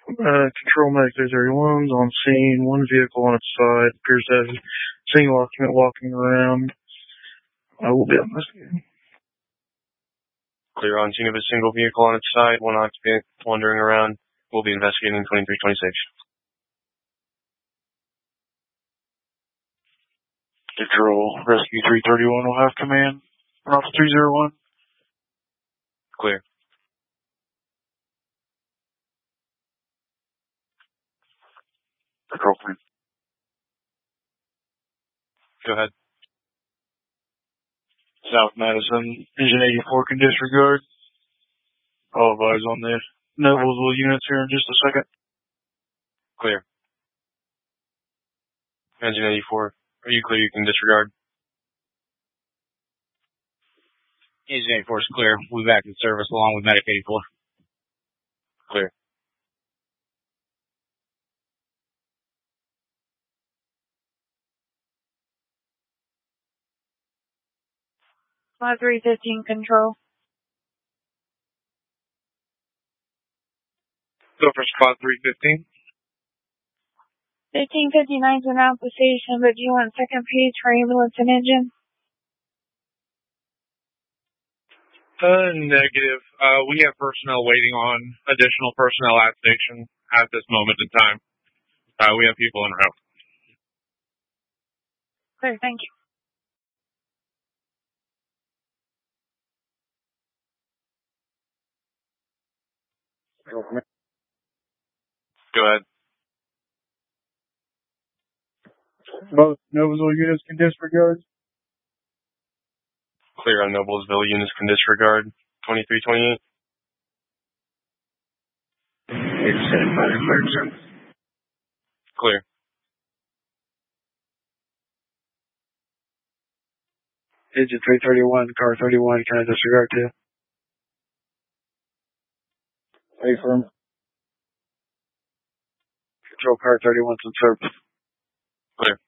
Control Medic 331's on scene. One vehicle on its side. Appears to have a single occupant walking around. I will be investigating. Clear on scene of a single vehicle on its side. One occupant wandering around. We'll be investigating 2326. Control Rescue 331 will have command. Alpha 301. Clear. Control plan. Go ahead. South Madison, engine 84 can disregard. All advise on the Noblesville units here in just a second. Clear. Engine 84, are you clear? You can disregard. Engine 84 is clear. We'll be back in service along with Medic 84. Clear. Squad 315 control. Go for Squad 315. 1559's been out the station, but do you want second page for ambulance and engine? Negative. We have personnel waiting on additional personnel at station at this moment in time. We have people en route. Clear, thank you. Go ahead. Both Noblesville units can disregard. Clear on Noblesville units can disregard. 2328. Clear. Engine 331, car 31, can I disregard too? Affirm. Control car 31's in service. Clear.